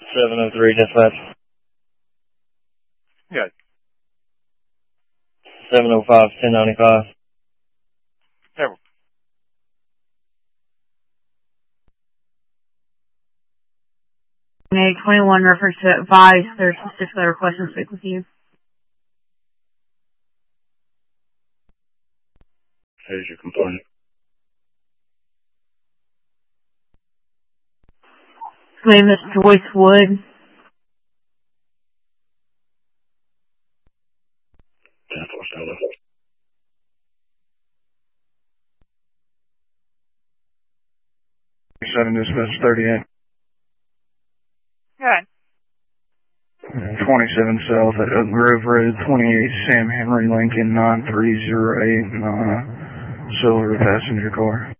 703 dispatch. Good. 705, 1095. There. May 21 refers to advise they're specifically requesting to speak with you. Here's your complaint. My name is Joyce Wood. 1047. Dispatch 38. Good. 27 South at Oak Grove Road, 28 Sam Henry Lincoln 9308, silver passenger car.